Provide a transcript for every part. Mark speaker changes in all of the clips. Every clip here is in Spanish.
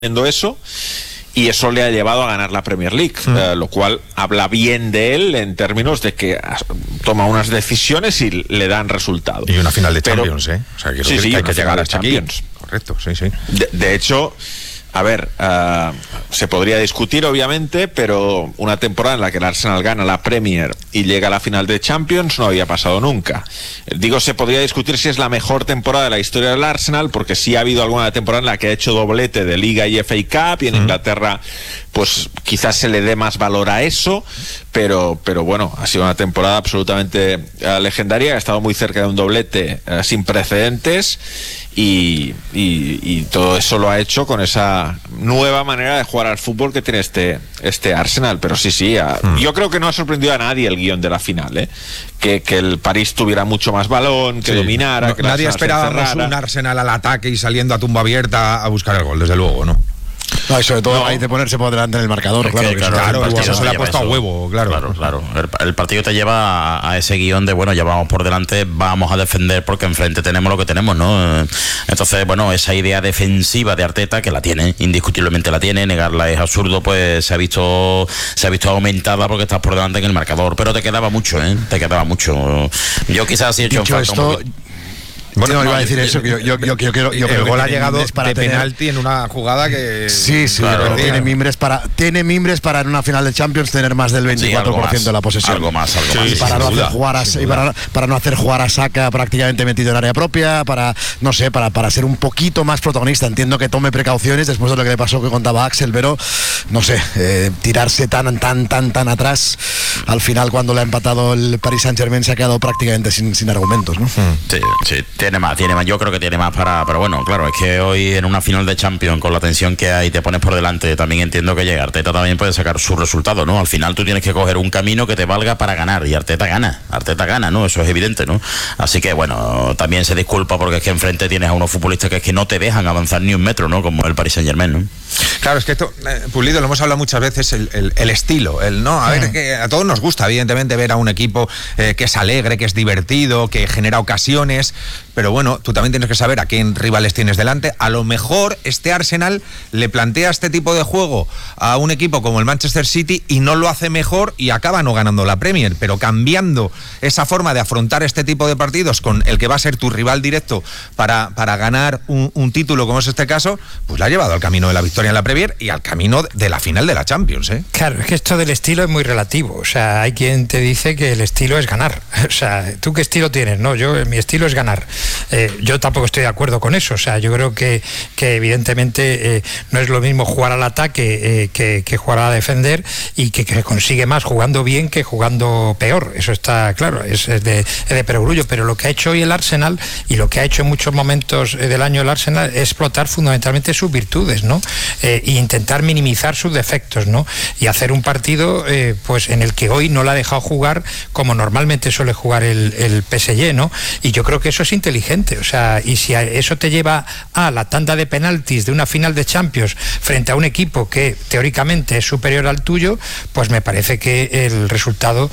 Speaker 1: eso, y eso le ha llevado a ganar la Premier League, lo cual habla bien de él en términos de que toma unas decisiones y le dan resultado.
Speaker 2: Y una final de Champions, O sea, que hay que llegar a
Speaker 1: Champions.
Speaker 2: Correcto, sí.
Speaker 1: De hecho, a ver, se podría discutir obviamente, pero una temporada en la que el Arsenal gana la Premier y llega a la final de Champions no había pasado nunca. Digo, se podría discutir si es la mejor temporada de la historia del Arsenal, porque sí ha habido alguna temporada en la que ha hecho doblete de Liga y FA Cup, y en Inglaterra pues quizás se le dé más valor a eso, pero bueno, ha sido una temporada absolutamente legendaria, ha estado muy cerca de un doblete sin precedentes, y todo eso lo ha hecho con esa nueva manera de jugar al fútbol que tiene este Arsenal. Pero sí, yo creo que no ha sorprendido a nadie el guión de la final, que el París tuviera mucho más balón, que dominara, que
Speaker 2: nadie esperábamos un Arsenal al ataque y saliendo a tumba abierta a buscar el gol, desde luego, ¿no?
Speaker 3: No, y sobre todo hay de ponerse por delante en el marcador,
Speaker 2: claro, eso se le ha puesto a huevo, claro.
Speaker 4: El partido te lleva a ese guión de, bueno, ya vamos por delante, vamos a defender porque enfrente tenemos lo que tenemos, ¿no? Entonces, bueno, esa idea defensiva de Arteta, que la tiene, indiscutiblemente la tiene, negarla es absurdo, pues se ha visto aumentada porque estás por delante en el marcador, pero te quedaba mucho, Yo quizás sí he hecho falta
Speaker 3: esto, Bueno, no iba a decir eso, que yo
Speaker 2: el gol ha llegado de penalti en una jugada que...
Speaker 3: Sí, claro, tiene mimbres para en una final de Champions tener más del 24% de la posesión.
Speaker 4: Algo más.
Speaker 3: Y para no hacer jugar a Saka prácticamente metido en área propia, para ser un poquito más protagonista. Entiendo que tome precauciones después de lo que le pasó, que contaba Axel, pero no sé, tirarse tan atrás, al final cuando le ha empatado el Paris Saint-Germain se ha quedado prácticamente sin argumentos, ¿no?
Speaker 4: Sí. Tiene más, yo creo que tiene más pero bueno, claro, es que hoy en una final de Champions, con la tensión que hay, te pones por delante, también entiendo que llega Arteta también puede sacar su resultado, ¿no? Al final tú tienes que coger un camino que te valga para ganar, y Arteta gana, ¿no? Eso es evidente, ¿no? Así que bueno, también se disculpa porque es que enfrente tienes a unos futbolistas que es que no te dejan avanzar ni un metro, ¿no? Como el Paris Saint-Germain, ¿no?
Speaker 2: Claro, es que esto, Pulido, lo hemos hablado muchas veces, el estilo, ¿no? A ver, que a todos nos gusta, evidentemente, ver a un equipo que es alegre, que es divertido, que genera ocasiones, pero bueno, tú también tienes que saber a qué rivales tienes delante. A lo mejor este Arsenal le plantea este tipo de juego a un equipo como el Manchester City y no lo hace mejor y acaba no ganando la Premier, pero cambiando esa forma de afrontar este tipo de partidos con el que va a ser tu rival directo para ganar un título, como es este caso, pues la ha llevado al camino de la victoria en la Premier y al camino de la final de la Champions,
Speaker 5: Claro, es que esto del estilo es muy relativo. O sea, hay quien te dice que el estilo es ganar. O sea, ¿tú qué estilo tienes? No, mi estilo es ganar. Yo tampoco estoy de acuerdo con eso. O sea, yo creo que evidentemente no es lo mismo jugar al ataque que jugar a defender, y que consigue más jugando bien que jugando peor. Eso está claro, es de perogrullo. Pero lo que ha hecho hoy el Arsenal, y lo que ha hecho en muchos momentos del año el Arsenal, es explotar fundamentalmente sus virtudes, ¿no? E intentar minimizar sus defectos, ¿no? Y hacer un partido pues en el que hoy no la ha dejado jugar como normalmente suele jugar el PSG, ¿no? Y yo creo que eso es inteligente. O sea, y si eso te lleva a la tanda de penaltis de una final de Champions frente a un equipo que teóricamente es superior al tuyo, pues me parece que el resultado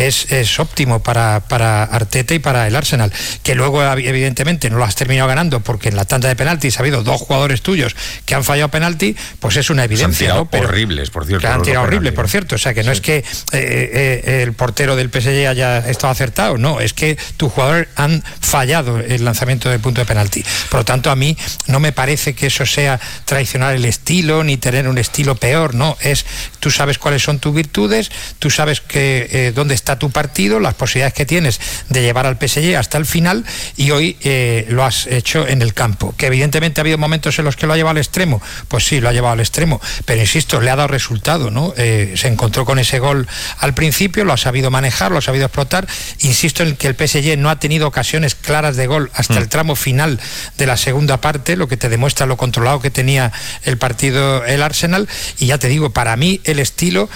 Speaker 5: es óptimo para Arteta y para el Arsenal. Que luego evidentemente no lo has terminado ganando porque en la tanda de penaltis ha habido dos jugadores tuyos que han fallado penalti, pues es una evidencia, ¿no? Pero
Speaker 2: horribles, por cierto.
Speaker 5: Que han tirado horrible, por cierto. O sea, que no es que el portero del PSG haya estado acertado, no, es que tus jugadores han fallado el lanzamiento del punto de penalti. Por lo tanto, a mí no me parece que eso sea traicionar el estilo ni tener un estilo peor, no, tú sabes cuáles son tus virtudes, tú sabes que dónde está tu partido, las posibilidades que tienes de llevar al PSG hasta el final, y hoy lo has hecho en el campo. Que evidentemente ha habido momentos en los que lo ha llevado al extremo, pues sí, lo ha llevado al extremo, pero insisto, le ha dado resultado, ¿no? Se encontró con ese gol al principio, lo ha sabido manejar, lo ha sabido explotar. Insisto en que el PSG no ha tenido ocasiones claras de gol hasta el tramo final de la segunda parte, lo que te demuestra lo controlado que tenía el partido el Arsenal. Y ya te digo, para mí el estilo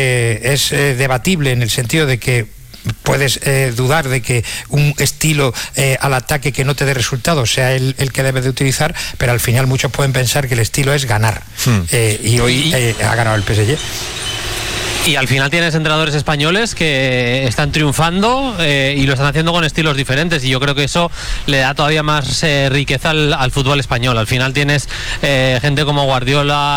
Speaker 5: es debatible, en el sentido de que puedes dudar de que un estilo al ataque que no te dé resultados sea el que debes de utilizar, pero al final muchos pueden pensar que el estilo es ganar, y hoy ha ganado el PSG.
Speaker 6: Y al final tienes entrenadores españoles que están triunfando y lo están haciendo con estilos diferentes, y yo creo que eso le da todavía más riqueza al fútbol español. Al final tienes gente como Guardiola,